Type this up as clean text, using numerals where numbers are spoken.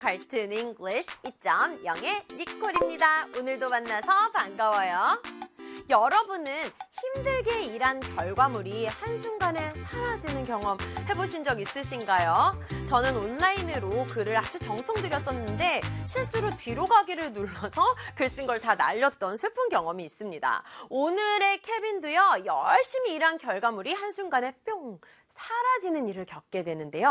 Cartoon English 2.0의 니콜입니다. 오늘도 만나서 반가워요. 여러분은 힘들게 일한 결과물이 한순간에 사라지는 경험 해보신 적 있으신가요? 저는 온라인으로 글을 아주 정성 들여 썼는데 실수로 뒤로 가기를 눌러서 글 쓴 걸 다 날렸던 슬픈 경험이 있습니다. 오늘의 케빈도요, 열심히 일한 결과물이 한순간에 뿅 사라지는 일을 겪게 되는데요.